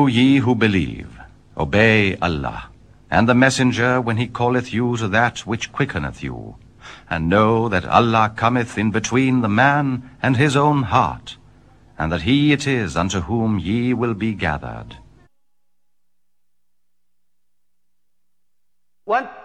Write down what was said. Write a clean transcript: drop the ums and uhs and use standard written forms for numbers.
O ye who believe, obey Allah, and the Messenger when he calleth you to that which quickeneth you, and know that Allah cometh in between the man and his own heart, and that he it is unto whom ye will be gathered. What?